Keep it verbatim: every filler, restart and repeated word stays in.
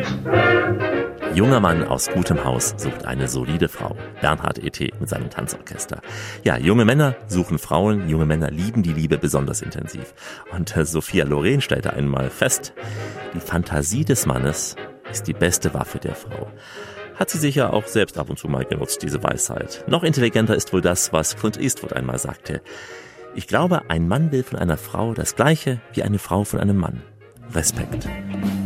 Junger Mann aus gutem Haus sucht eine solide Frau. Bernhard E T mit seinem Tanzorchester. Ja, junge Männer suchen Frauen, junge Männer lieben die Liebe besonders intensiv. Und äh, Sophia Loren stellte einmal fest, die Fantasie des Mannes ist die beste Waffe der Frau. Hat sie sicher auch selbst ab und zu mal genutzt, diese Weisheit. Noch intelligenter ist wohl das, was Clint Eastwood einmal sagte. Ich glaube, ein Mann will von einer Frau das Gleiche wie eine Frau von einem Mann. Respekt.